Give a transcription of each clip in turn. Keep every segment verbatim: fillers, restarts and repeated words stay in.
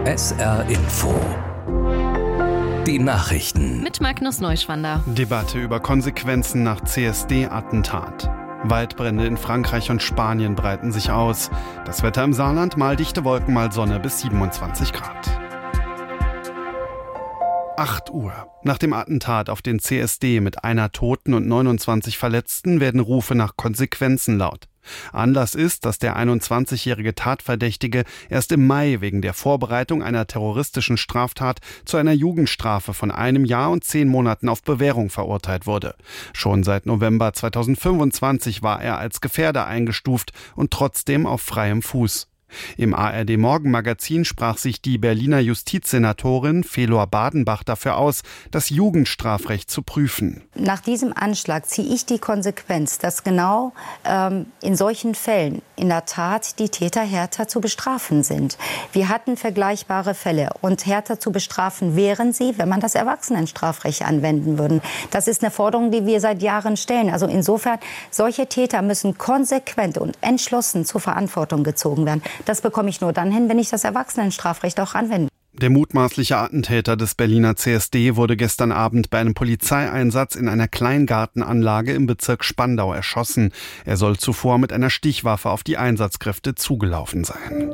S R Info. Die Nachrichten. Mit Magnus Neuschwander. Debatte über Konsequenzen nach C S D-Attentat. Waldbrände in Frankreich und Spanien breiten sich aus. Das Wetter im Saarland, mal dichte Wolken, mal Sonne bis siebenundzwanzig Grad. acht Uhr. Nach dem Attentat auf den C S D mit einer Toten und neunundzwanzig Verletzten werden Rufe nach Konsequenzen laut. Anlass ist, dass der einundzwanzigjährige Tatverdächtige erst im Mai wegen der Vorbereitung einer terroristischen Straftat zu einer Jugendstrafe von einem Jahr und zehn Monaten auf Bewährung verurteilt wurde. Schon seit November zweitausendfünfundzwanzig war er als Gefährder eingestuft und trotzdem auf freiem Fuß. Im A R D-Morgenmagazin sprach sich die Berliner Justizsenatorin Felor Badenbach dafür aus, das Jugendstrafrecht zu prüfen. Nach diesem Anschlag ziehe ich die Konsequenz, dass genau ähm, in solchen Fällen in der Tat die Täter härter zu bestrafen sind. Wir hatten vergleichbare Fälle und härter zu bestrafen wären sie, wenn man das Erwachsenenstrafrecht anwenden würde. Das ist eine Forderung, die wir seit Jahren stellen. Also insofern, solche Täter müssen konsequent und entschlossen zur Verantwortung gezogen werden. Das bekomme ich nur dann hin, wenn ich das Erwachsenenstrafrecht auch anwende. Der mutmaßliche Attentäter des Berliner C S D wurde gestern Abend bei einem Polizeieinsatz in einer Kleingartenanlage im Bezirk Spandau erschossen. Er soll zuvor mit einer Stichwaffe auf die Einsatzkräfte zugelaufen sein.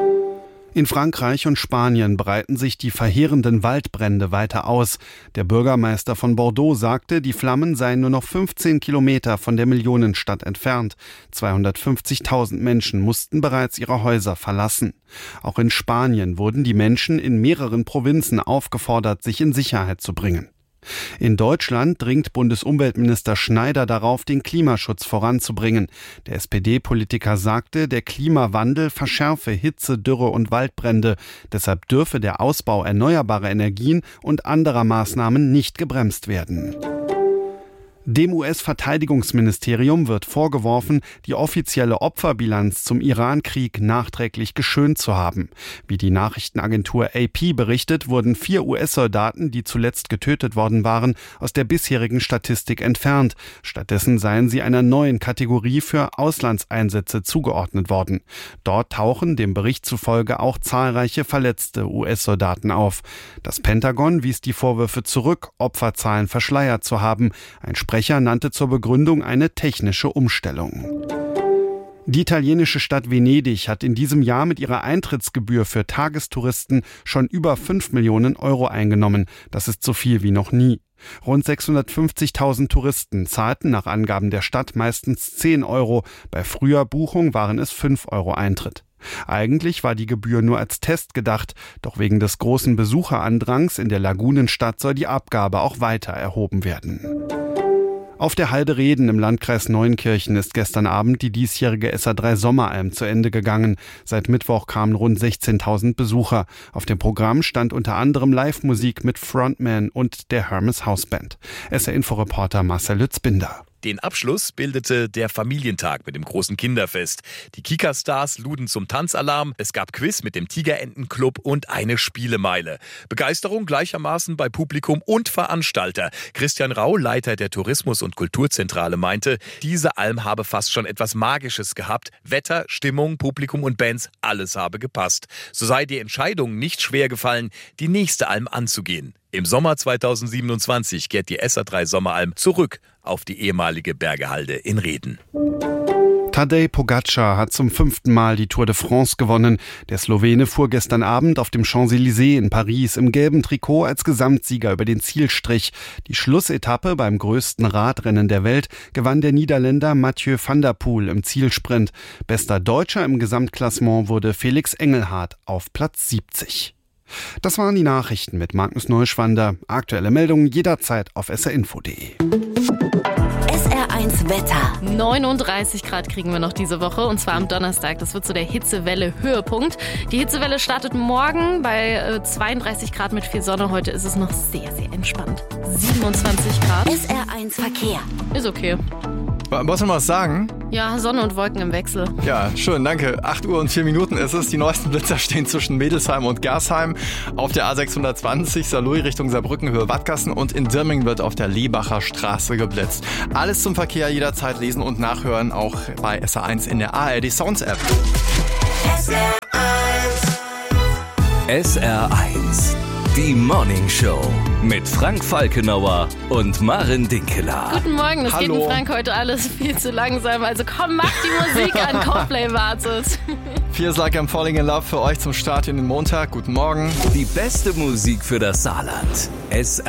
In Frankreich und Spanien breiten sich die verheerenden Waldbrände weiter aus. Der Bürgermeister von Bordeaux sagte, die Flammen seien nur noch fünfzehn Kilometer von der Millionenstadt entfernt. zweihundertfünfzigtausend Menschen mussten bereits ihre Häuser verlassen. Auch in Spanien wurden die Menschen in mehreren Provinzen aufgefordert, sich in Sicherheit zu bringen. In Deutschland dringt Bundesumweltminister Schneider darauf, den Klimaschutz voranzubringen. Der S P D-Politiker sagte, der Klimawandel verschärfe Hitze, Dürre und Waldbrände. Deshalb dürfe der Ausbau erneuerbarer Energien und anderer Maßnahmen nicht gebremst werden. Dem U S-Verteidigungsministerium wird vorgeworfen, die offizielle Opferbilanz zum Iran-Krieg nachträglich geschönt zu haben. Wie die Nachrichtenagentur A P berichtet, wurden vier U S-Soldaten, die zuletzt getötet worden waren, aus der bisherigen Statistik entfernt. Stattdessen seien sie einer neuen Kategorie für Auslandseinsätze zugeordnet worden. Dort tauchen dem Bericht zufolge auch zahlreiche verletzte U S-Soldaten auf. Das Pentagon wies die Vorwürfe zurück, Opferzahlen verschleiert zu haben. Ein Sprecher nannte zur Begründung eine technische Umstellung. Die italienische Stadt Venedig hat in diesem Jahr mit ihrer Eintrittsgebühr für Tagestouristen schon über fünf Millionen Euro eingenommen. Das ist so viel wie noch nie. Rund sechshundertfünfzigtausend Touristen zahlten nach Angaben der Stadt meistens zehn Euro. Bei früher Buchung waren es fünf Euro Eintritt. Eigentlich war die Gebühr nur als Test gedacht, doch wegen des großen Besucherandrangs in der Lagunenstadt soll die Abgabe auch weiter erhoben werden. Auf der Halde Reden im Landkreis Neunkirchen ist gestern Abend die diesjährige S A drei Sommeralm zu Ende gegangen. Seit Mittwoch kamen rund sechzehntausend Besucher. Auf dem Programm stand unter anderem Live-Musik mit Frontman und der Hermes Hausband. S R-Inforeporter Marcel Lützbinder. Den Abschluss bildete der Familientag mit dem großen Kinderfest. Die Kika-Stars luden zum Tanzalarm, es gab Quiz mit dem Tigerentenclub und eine Spielemeile. Begeisterung gleichermaßen bei Publikum und Veranstalter. Christian Rau, Leiter der Tourismus- und Kulturzentrale, meinte, diese Alm habe fast schon etwas Magisches gehabt. Wetter, Stimmung, Publikum und Bands, alles habe gepasst. So sei die Entscheidung nicht schwer gefallen, die nächste Alm anzugehen. Im Sommer zweitausendsiebenundzwanzig kehrt die S A drei Sommeralm zurück auf die ehemalige Bergehalde in Reden. Tadej Pogačar hat zum fünften Mal die Tour de France gewonnen. Der Slowene fuhr gestern Abend auf dem Champs-Élysées in Paris im gelben Trikot als Gesamtsieger über den Zielstrich. Die Schlussetappe beim größten Radrennen der Welt gewann der Niederländer Mathieu van der Poel im Zielsprint. Bester Deutscher im Gesamtklassement wurde Felix Engelhardt auf Platz siebzig. Das waren die Nachrichten mit Magnus Neuschwander. Aktuelle Meldungen jederzeit auf s r info punkt d e. S R eins Wetter. neununddreißig Grad kriegen wir noch diese Woche und zwar am Donnerstag. Das wird so der Hitzewelle-Höhepunkt. Die Hitzewelle startet morgen bei äh, zweiunddreißig Grad mit viel Sonne. Heute ist es noch sehr, sehr entspannt. siebenundzwanzig Grad. S R eins Verkehr. Ist okay. Wolltest du mal was sagen? Ja, Sonne und Wolken im Wechsel. Ja, schön, danke. acht Uhr und vier Minuten ist es. Die neuesten Blitzer stehen zwischen Medelsheim und Gersheim. Auf der A sechshundertzwanzig Saarlouis Richtung Saarbrücken, Höhe Wattgassen, und in Dirming wird auf der Lebacher Straße geblitzt. Alles zum Verkehr jederzeit lesen und nachhören, auch bei S R eins in der A R D Sounds App. S R eins S R eins. Die Morning Show mit Frank Falkenauer und Maren Dinkeler. Guten Morgen, das Hallo. geht in Frank heute alles viel zu langsam. Also komm, mach die Musik an, Coldplay wartet. Feels Like I'm Falling in Love für euch zum Start in den Montag. Guten Morgen. Die beste Musik für das Saarland. S